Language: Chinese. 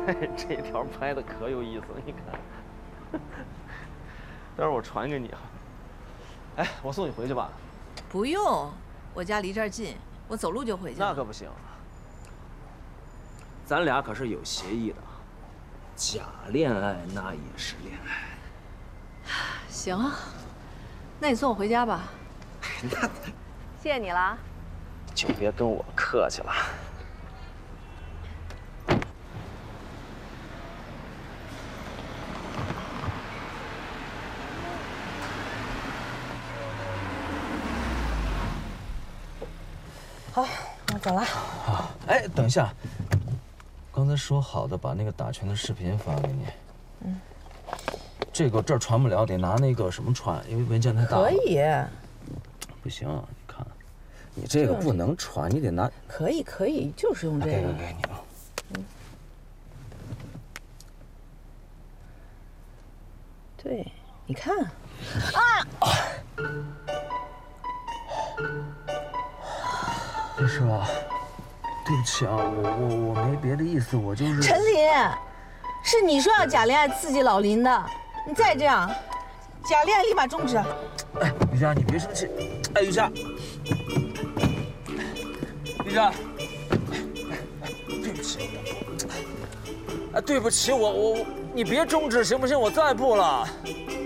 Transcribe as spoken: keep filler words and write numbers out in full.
这条拍的可有意思了，你看。待会儿我传给你啊。哎，我送你回去吧。 不用，我家离这儿近，我走路就回去了。 那可不行，咱俩可是有协议的。假恋爱那也是恋爱。 行啊，那你送我回家吧。 那谢谢你了。 就别跟我客气了。 好，我走了。 好，哎，等一下，刚才说好的把那个打拳的视频发给你。嗯。这个这儿传不了，得拿那个什么传，因为文件太大了。 可以。 不行，你看，你这个不能传，你得拿。 可以可以，就是用这个。 给给给你吧。 嗯。对，你看。啊！ 律师啊，对不起啊，我我我没别的意思，我就是。 陈林，是你说要假恋爱刺激老林的，你再这样，假恋爱立马终止。 哎，于佳，你别生气。哎，于佳，于佳，对不起，哎，对不起，我我你别终止行不行？我再不了。